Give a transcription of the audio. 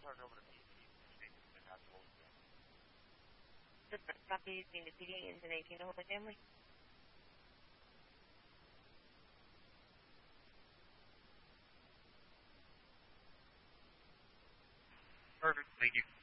The first copy using the PD ends in 18 to hold the family. Perfect. Thank you.